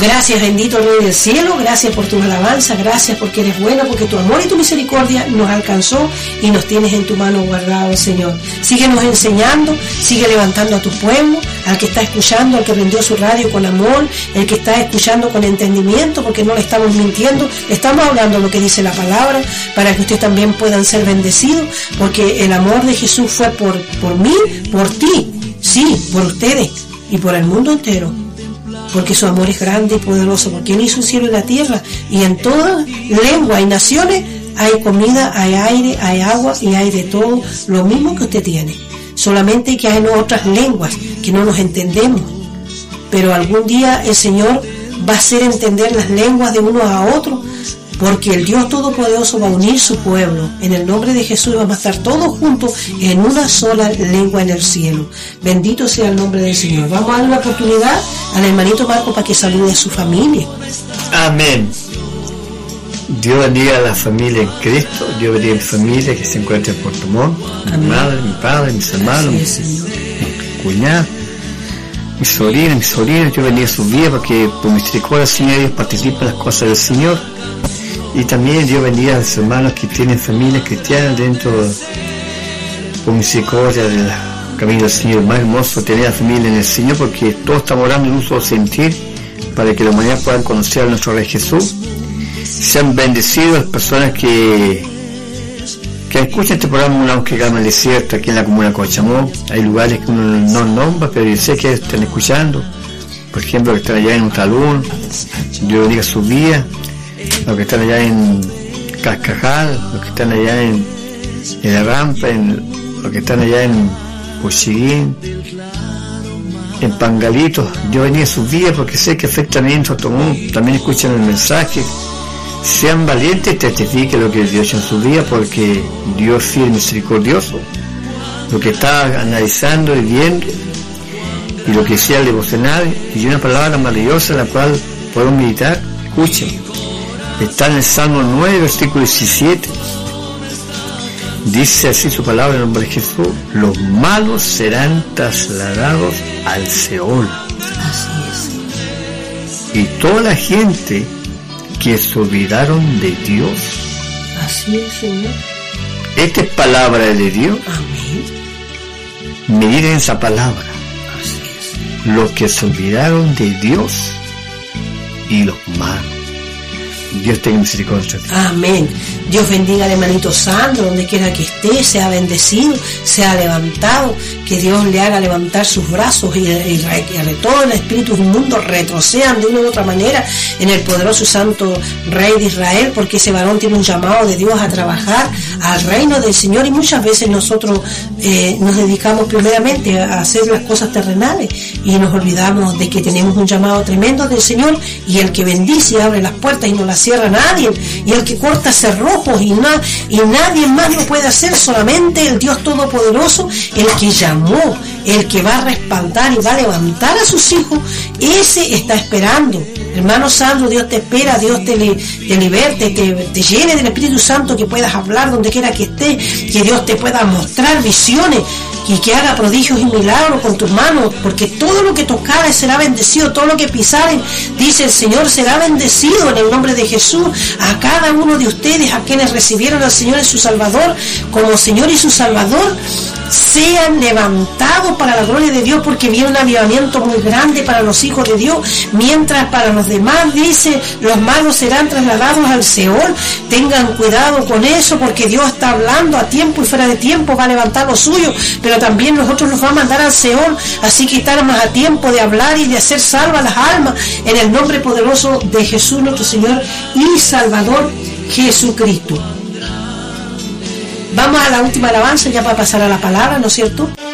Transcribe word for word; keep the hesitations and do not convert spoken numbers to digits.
Gracias, bendito Rey del cielo, gracias por tu alabanza, gracias porque eres bueno, porque tu amor y tu misericordia nos alcanzó y nos tienes en tu mano guardado, Señor. Síguenos enseñando, sigue levantando a tu pueblo, al que está escuchando, al que prendió su radio con amor, el que está escuchando con entendimiento, porque no le estamos mintiendo, le estamos hablando lo que dice la palabra, para que ustedes también puedan ser bendecidos, porque el amor de Jesús fue por, por mí, por ti, sí, por ustedes y por el mundo entero. Porque su amor es grande y poderoso, porque Él hizo el cielo y la tierra, y en toda lengua y naciones hay comida, hay aire, hay agua y hay de todo, lo mismo que usted tiene. Solamente que hay en otras lenguas que no nos entendemos, pero algún día el Señor va a hacer entender las lenguas de unos a otros, porque el Dios Todopoderoso va a unir su pueblo. En el nombre de Jesús vamos a estar todos juntos en una sola lengua en el cielo. Bendito sea el nombre del Señor. Vamos a darle la oportunidad al hermanito Marco para que salude a su familia. Amén. Dios bendiga a la familia en Cristo. Dios bendiga a mi familia que se encuentra en Puerto Montt, mi madre, mi padre, mis hermanos, mis cuñados, mis sobrinos, mis sobrinos. Dios bendiga sus vidas, porque por misericordia, Señor, ellos participan en las cosas del Señor. Y también Dios bendiga a los hermanos que tienen familias cristianas dentro, por misericordia del camino del Señor. Más hermoso tener a la familia en el Señor, porque todos estamos orando en un solo sentir, para que la humanidad puedan conocer a nuestro Rey Jesús. Sean bendecidos las personas que, que escuchan este programa, una que gama el desierto, aquí en la comuna de Cochamó. Hay lugares que uno no nombra, pero yo sé que están escuchando. Por ejemplo, que están allá en Utalún, Dios bendiga sus vidas. Los que están allá en Cascajal, los que están allá en, en La Rampa, en, los que están allá en Puchiguín, en Pangalito. Yo venía a sus vidas porque sé que afectamente también escuchan el mensaje. Sean valientes y testifiquen lo que Dios ha hecho en su vida, porque Dios es fiel y misericordioso. Lo que está analizando y viendo, y lo que decía el devocional, y una palabra maravillosa en la cual podemos meditar. Escuchen. Está en el Salmo nueve, versículo diecisiete. Dice así su palabra en el nombre de Jesús: los malos serán trasladados al Seol. Así es. Y toda la gente que se olvidaron de Dios. Así es, Señor. Esta es palabra de Dios. Amén. Miren esa palabra. Así es. Los que se olvidaron de Dios y los malos. Dios tenga misericordia. Amén. Dios bendiga al hermanito Sandro, donde quiera que esté, sea bendecido, sea levantado, que Dios le haga levantar sus brazos y, y, y todo el espíritu inmundo retrocedan de una u otra manera en el poderoso y santo Rey de Israel, porque ese varón tiene un llamado de Dios a trabajar al reino del Señor, y muchas veces nosotros eh, nos dedicamos primeramente a hacer las cosas terrenales y nos olvidamos de que tenemos un llamado tremendo del Señor, y el que bendice abre las puertas y no las cierra nadie, y el que corta cerrojos y, na, y nadie más lo puede hacer, solamente el Dios Todopoderoso, el que llamó, el que va a respaldar y va a levantar a sus hijos. Ese está esperando. Hermano Sandro, Dios te espera, Dios te, te liberte, te, te llene del Espíritu Santo, que puedas hablar donde quiera que estés, que Dios te pueda mostrar visiones, y que haga prodigios y milagros con tus manos, porque todo lo que tocare será bendecido, todo lo que pisaren, dice el Señor, será bendecido en el nombre de Jesús. A cada uno de ustedes, a quienes recibieron al Señor y su Salvador como Señor y su Salvador, sean levantados para la gloria de Dios, porque viene un avivamiento muy grande para los hijos de Dios, mientras para los demás dice, los malos serán trasladados al Seol. Tengan cuidado con eso, porque Dios está hablando a tiempo y fuera de tiempo, va a levantar los suyos, pero también nosotros nos va a mandar al Seol, así que estar más a tiempo de hablar y de hacer salva las almas en el nombre poderoso de Jesús nuestro Señor y Salvador Jesucristo. Vamos a la última alabanza ya para pasar a la palabra, ¿no es cierto?